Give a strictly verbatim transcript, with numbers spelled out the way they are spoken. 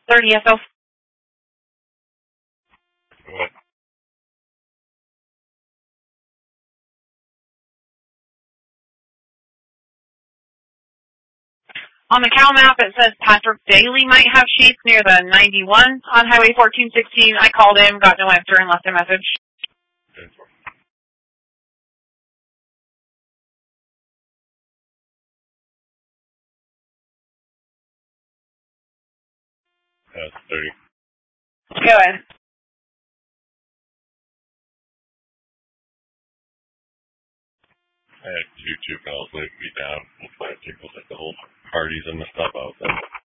thirty S O. What? On the cow map, it says Patrick Daly might have sheep near the ninety-one on Highway fourteen sixteen. I called him, got no answer, and left a message. That's thirty. Go ahead. I had two juveniles that beat down. I think we'll take the whole parties and the stuff out there.